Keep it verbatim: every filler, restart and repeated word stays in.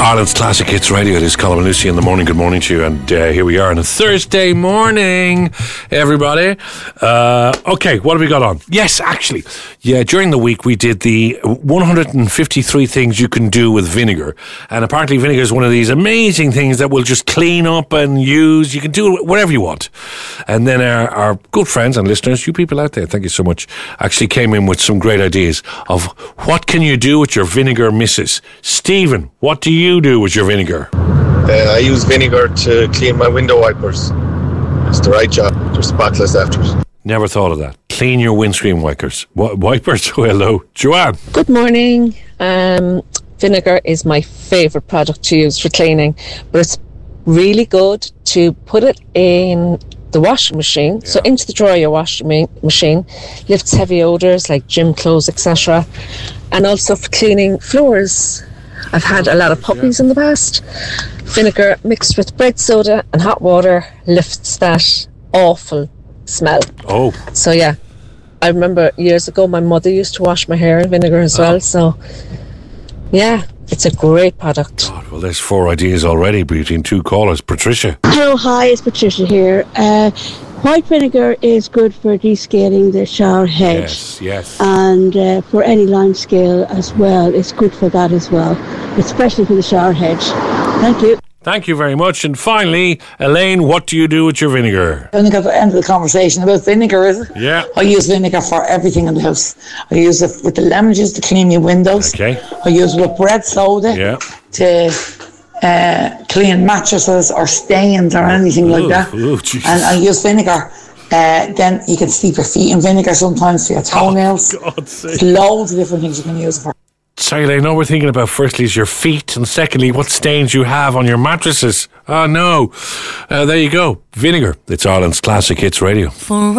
Ireland's Classic Hits Radio. It is Colin and Lucy in the morning. Good morning to you. And uh, here we are on a Thursday morning, everybody. Uh, okay, what have we got on? Yes, actually, yeah, during the week we did the one hundred fifty-three things you can do with vinegar. And apparently vinegar is one of these amazing things that will just clean up and use. You can do it whatever you want. And then our, our good friends and listeners, you people out there, thank you so much, actually came in with some great ideas of what can you do with your vinegar misses. Stephen, what do you do with your vinegar? Uh, I use vinegar to clean my window wipers. It's the right job. They're spotless after it. Never thought of that. Clean your windscreen wipers. What wipers? Hello, Joanne. Good morning. Um, vinegar is my favourite product to use for cleaning, but it's really good to put it in the washing machine. Yeah. So into the drawer your washing machine lifts heavy odours like gym clothes, et cetera, and also for cleaning floors. I've had a lot of puppies yeah. in the past. Vinegar mixed with bread soda and hot water lifts that awful smell. Oh. So yeah, I remember years ago my mother used to wash my hair in vinegar as oh. well. So yeah, it's a great product. God, well, there's four ideas already between two callers. Patricia. Hello, hi, it's Patricia here. Uh, white vinegar is good for descaling the shower head. Yes, yes. And uh, for any lime scale as well. It's good for that as well, especially for the shower head. Thank you. Thank you very much. And finally, Elaine, what do you do with your vinegar? I think I've ended the conversation about vinegar, is it? Yeah. I use vinegar for everything in the house. I use it with the lemon juice to clean your windows. Okay. I use it with bread soda yeah. to uh, clean mattresses or stains or anything ooh, like that. Ooh, and I use vinegar. Uh, then you can steep your feet in vinegar sometimes for your toenails. Oh, God's sake. There's loads of different things you can use it for. Sorry, Elaine, all we're thinking about firstly is your feet, and secondly, what stains you have on your mattresses. Oh, no. Uh, there you go. Vinegar. It's Ireland's Classic Hits Radio. For